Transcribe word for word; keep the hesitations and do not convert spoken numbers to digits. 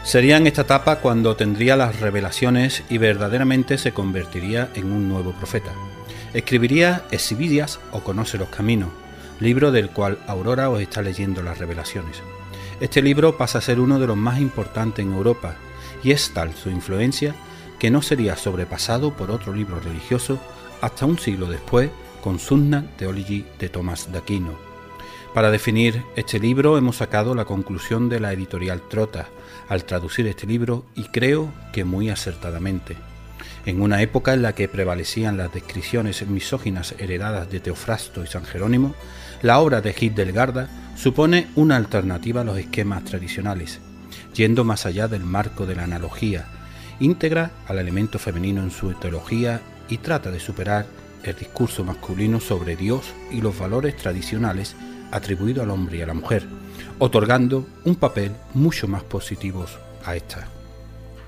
Sería en esta etapa cuando tendría las revelaciones y verdaderamente se convertiría en un nuevo profeta. Escribiría Exhibidias o Conoce los Caminos, libro del cual Aurora os está leyendo las revelaciones. Este libro pasa a ser uno de los más importantes en Europa y es tal su influencia que no sería sobrepasado por otro libro religioso hasta un siglo después con Summa Theologiae de Tomás de Aquino. Para definir este libro hemos sacado la conclusión de la editorial Trotta al traducir este libro, y creo que muy acertadamente. En una época en la que prevalecían las descripciones misóginas heredadas de Teofrasto y San Jerónimo, la obra de Gil del Garda supone una alternativa a los esquemas tradicionales, yendo más allá del marco de la analogía, íntegra al elemento femenino en su teología y trata de superar el discurso masculino sobre Dios y los valores tradicionales atribuidos al hombre y a la mujer, otorgando un papel mucho más positivo a esta.